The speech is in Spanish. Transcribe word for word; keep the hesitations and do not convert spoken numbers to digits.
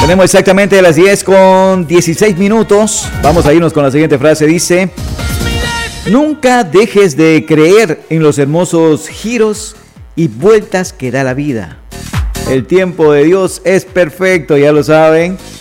Tenemos exactamente las diez con dieciséis minutos. Vamos a irnos con la siguiente frase. Dice: nunca dejes de creer en los hermosos giros y vueltas que da la vida. El tiempo de Dios es perfecto, ya lo saben.